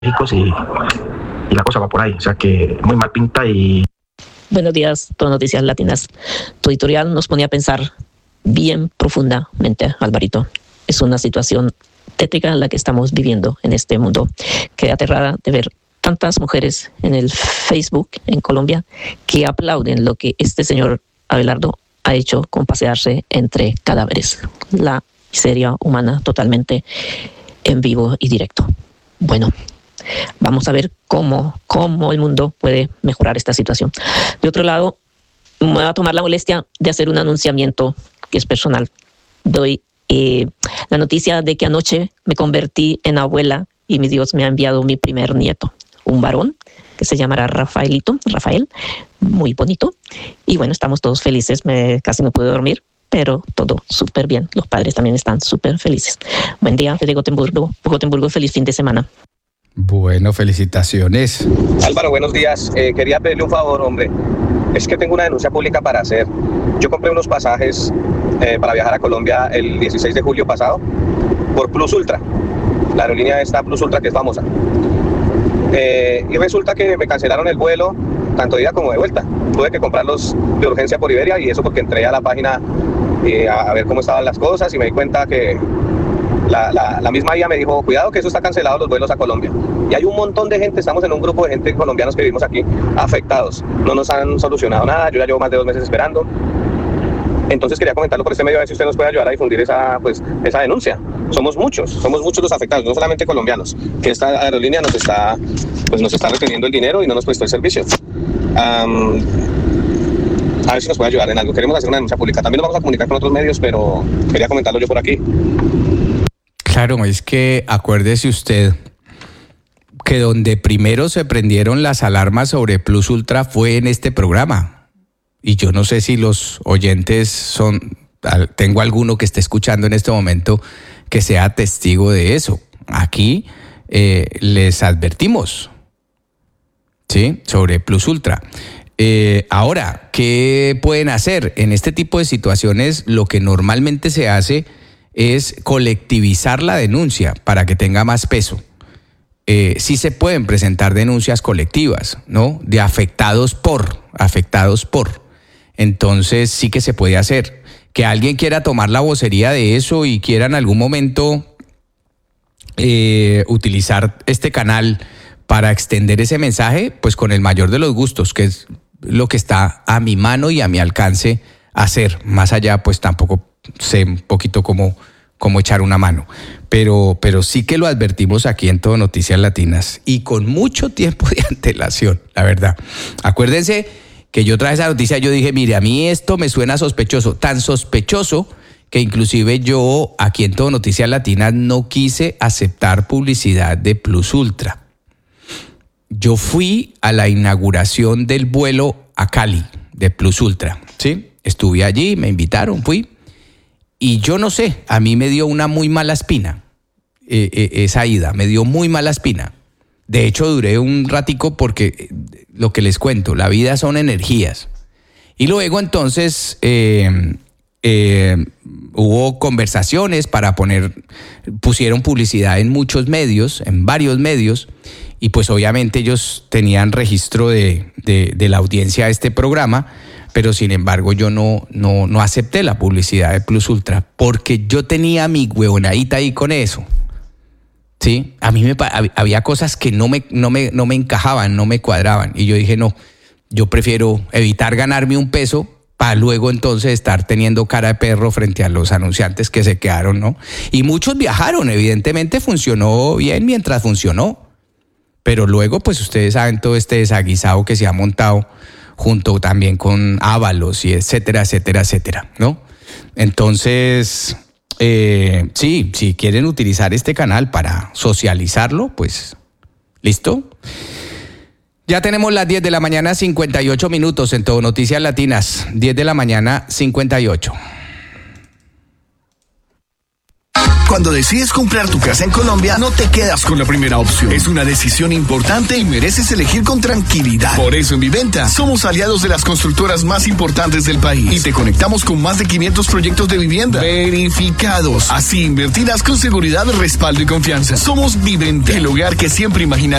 y la cosa va por ahí, o sea que muy mal pinta. Y buenos días, Todo Noticias Latinas. Tu editorial nos pone a pensar bien profundamente, Alvarito. Es una situación tétrica la que estamos viviendo en este mundo. Quedé aterrada de ver tantas mujeres en el Facebook en Colombia que aplauden lo que este señor Abelardo ha hecho con pasearse entre cadáveres. La miseria humana totalmente en vivo y directo. Bueno, vamos a ver cómo el mundo puede mejorar esta situación. De otro lado, me voy a tomar la molestia de hacer un anunciamiento que es personal. Doy la noticia de que anoche me convertí en abuela y mi Dios me ha enviado mi primer nieto, un varón que se llamará Rafael, muy bonito. Y bueno, estamos todos felices, casi no pude dormir, pero todo súper bien. Los padres también están súper felices. Buen día desde Gotemburgo, feliz fin de semana. Bueno, felicitaciones. Álvaro, buenos días. Quería pedirle un favor, hombre. Es que tengo una denuncia pública para hacer. Yo compré unos pasajes para viajar a Colombia el 16 de julio pasado por Plus Ultra, la aerolínea esta Plus Ultra que es famosa. Y resulta que me cancelaron el vuelo, tanto de ida como de vuelta. Tuve que comprarlos de urgencia por Iberia y eso porque entré a la página a ver cómo estaban las cosas y me di cuenta que la misma IA me dijo, cuidado que eso está cancelado los vuelos a Colombia. Y hay un montón de gente, estamos en un grupo de gente colombianos que vivimos aquí afectados. No nos han solucionado nada, yo ya llevo más de 2 meses esperando. Entonces quería comentarlo por este medio, a ver si usted nos puede ayudar a difundir esa denuncia. Somos muchos los afectados, no solamente colombianos, que esta aerolínea nos está reteniendo el dinero y no nos prestó el servicio. A ver si nos puede ayudar en algo. Queremos hacer una denuncia pública. También nos vamos a comunicar con otros medios, pero quería comentarlo yo por aquí. Claro, es que acuérdese usted que donde primero se prendieron las alarmas sobre Plus Ultra fue en este programa. Y yo no sé si los oyentes tengo alguno que esté escuchando en este momento que sea testigo de eso. Aquí les advertimos, ¿sí? Sobre Plus Ultra. Ahora, ¿qué pueden hacer? En este tipo de situaciones lo que normalmente se hace es colectivizar la denuncia para que tenga más peso. Sí se pueden presentar denuncias colectivas, ¿no? De afectados por. Entonces sí que se puede hacer. Que alguien quiera tomar la vocería de eso y quiera en algún momento utilizar este canal para extender ese mensaje, pues con el mayor de los gustos, que es lo que está a mi mano y a mi alcance hacer. Más allá, pues tampoco sé un poquito cómo echar una mano. Pero sí que lo advertimos aquí en Todo Noticias Latinas y con mucho tiempo de antelación, la verdad. Acuérdense que yo traje esa noticia, yo dije, mire, a mí esto me suena sospechoso, tan sospechoso que inclusive yo aquí en Todo Noticias Latinas no quise aceptar publicidad de Plus Ultra. Yo fui a la inauguración del vuelo a Cali de Plus Ultra, ¿sí? Estuve allí, me invitaron, fui. Y yo no sé, a mí me dio una muy mala espina, esa ida, me dio muy mala espina. De hecho, duré un ratico porque lo que les cuento, la vida son energías. Y luego entonces hubo conversaciones pusieron publicidad en muchos medios, en varios medios, y pues obviamente ellos tenían registro de la audiencia de este programa, pero sin embargo yo no acepté la publicidad de Plus Ultra porque yo tenía mi huevonadita ahí con eso. Sí, a mí había cosas que no me encajaban, no me cuadraban. Y yo dije, no, yo prefiero evitar ganarme un peso para luego entonces estar teniendo cara de perro frente a los anunciantes que se quedaron, ¿no? Y muchos viajaron, evidentemente funcionó bien mientras funcionó. Pero luego, pues ustedes saben todo este desaguisado que se ha montado junto también con Ábalos y etcétera, ¿no? Entonces, sí, si quieren utilizar este canal para socializarlo, pues, ¿listo? Ya tenemos las 10 de la mañana, 58 minutos en Todo Noticias Latinas. 10 de la mañana, 58. Cuando decides comprar tu casa en Colombia, no te quedas con la primera opción. Es una decisión importante y mereces elegir con tranquilidad. Por eso en Viventa somos aliados de las constructoras más importantes del país y te conectamos con más de 500 proyectos de vivienda verificados. Así invertirás con seguridad, respaldo y confianza. Somos Viventa, el hogar que siempre imaginaste